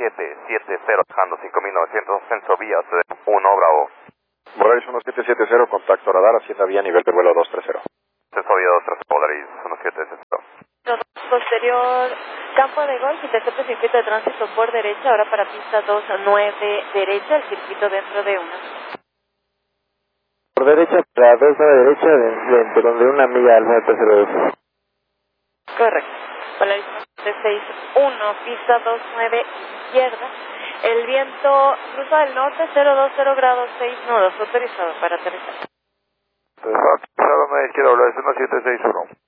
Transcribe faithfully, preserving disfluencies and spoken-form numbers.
siete siete cero, bajando cinco mil novecientos, ascenso vía uno, Bravo. Volaris uno siete siete cero, contacto radar, hacienda vía nivel de vuelo dos tres cero. Ascenso vía dos tres cero, Volaris uno siete siete cero. Posterior, campo de golf, intercepto circuito de tránsito por derecha, ahora para pista dos nueve derecha, el circuito dentro de una. Por derecha, para dos a la derecha, dentro de una milla al Alfa cero dos. Correcto. Volaris uno seis uno, pista dos nueve izquierda. El viento cruza del norte, cero dos cero grados seis nudos, autorizado para aterrizar. Autorizado, izquierda, Volaris uno siete seis uno.